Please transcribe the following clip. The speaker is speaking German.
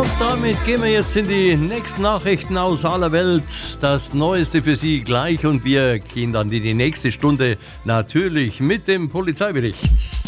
Und damit gehen wir jetzt in die nächsten Nachrichten aus aller Welt. Das Neueste für Sie gleich und wir gehen dann in die nächste Stunde natürlich mit dem Polizeibericht.